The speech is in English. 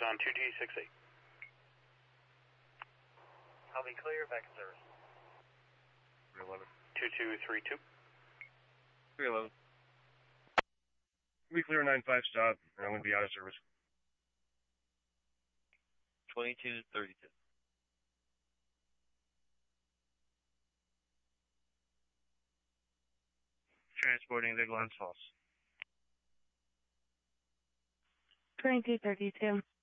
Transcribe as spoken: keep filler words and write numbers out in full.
on two G six eight. I'll be clear, back in service. three eleven. two two three two. three eleven. We clear nine five stop, and I'm going to be out of service. twenty-two thirty-two. Transporting the Glens Falls. twenty-two thirty-two.